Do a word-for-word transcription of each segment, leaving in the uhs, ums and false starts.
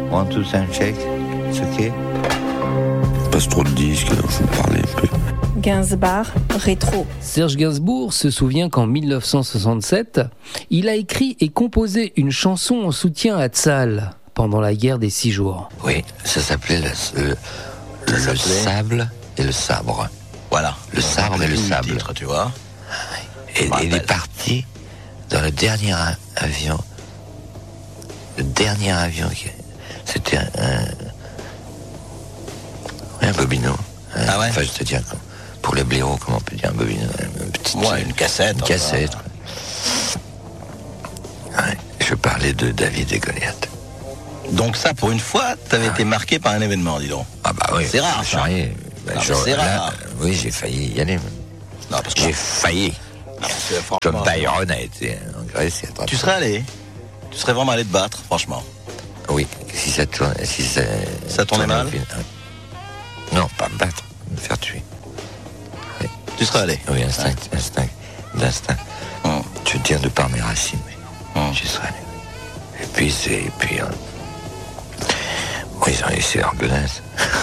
One, two, sound check. C'est ok. Passe trop de disques, alors je vais parler un peu. Gainsbourg, rétro. Serge Gainsbourg se souvient qu'en dix-neuf cent soixante-sept, il a écrit et composé une chanson en soutien à Tzal pendant la guerre des Six Jours. Oui, ça s'appelait le, le, le s'appelait sable et le sabre. Voilà. Le sabre et le sable. Titre, tu vois. Et, et il est parti dans le dernier avion. Le dernier avion, qui, c'était un, un, un bobino. Un, ah ouais. Enfin, je te dis, pour les blaireaux, comment on peut dire un bobino, un petit, ouais, une cassette. Une cassette. Ouais, je parlais de David et Goliath. Donc ça, pour une fois, t'avais ah été ouais. marqué par un événement, dis donc. Ah bah oui. C'est rare, ça. Ben, non, je, c'est là, rare. Oui, j'ai failli y aller. Non, parce que j'ai failli. Non, Comme Byron a été en Grèce. Tu serais allé. Tu serais vraiment allé te battre, franchement. Oui, si ça tourne, si ça. Ça tournait mal. Non, pas me battre, me faire tuer. Oui. Tu serais allé. Oui, instinct, ouais. instinct, d'instinct. Hum. Je veux dire de par mes racines, oui. Hum. J'y serais allé. Et puis c'est, et puis. Euh... Oui, ils ont laissé leur godasse.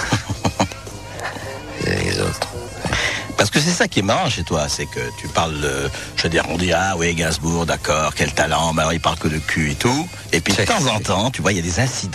Les autres. Parce que c'est ça qui est marrant chez toi, c'est que tu parles de... Je veux dire, on dit, ah oui, Gainsbourg, d'accord, quel talent, mais alors il parle que de cul et tout. Et puis de temps en temps, tu vois, il y a des incidents.